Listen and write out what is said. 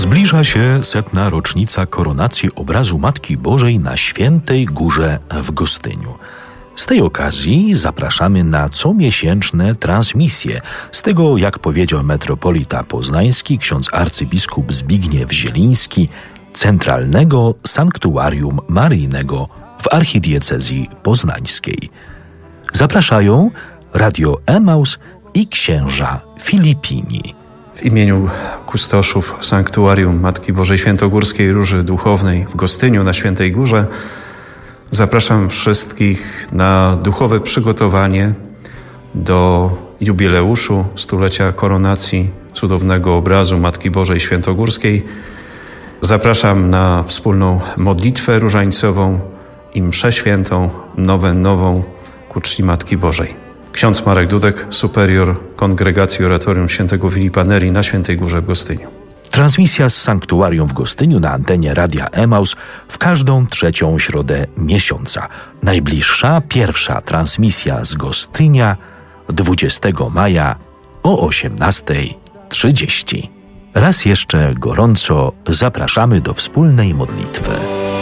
Zbliża się 100. rocznica koronacji obrazu Matki Bożej na Świętej Górze w Gostyniu. Z tej okazji zapraszamy na comiesięczne transmisje z tego, jak powiedział metropolita poznański, ksiądz arcybiskup Zbigniew Zieliński, Centralnego Sanktuarium Maryjnego w archidiecezji poznańskiej. Zapraszają Radio Emaus i księża Filipini. W imieniu kustoszów Sanktuarium Matki Bożej Świętogórskiej Róży Duchownej w Gostyniu na Świętej Górze zapraszam wszystkich na duchowe przygotowanie do jubileuszu stulecia koronacji cudownego obrazu Matki Bożej Świętogórskiej. Zapraszam na wspólną modlitwę różańcową i mszę świętą, nową ku czci Matki Bożej. Ksiądz Marek Dudek, superior Kongregacji Oratorium Świętego Filipa Neri na Świętej Górze w Gostyniu. Transmisja z Sanktuarium w Gostyniu na antenie Radia Emaus w każdą trzecią środę miesiąca. Najbliższa, pierwsza transmisja z Gostynia 20 maja o 18:30. Raz jeszcze gorąco zapraszamy do wspólnej modlitwy.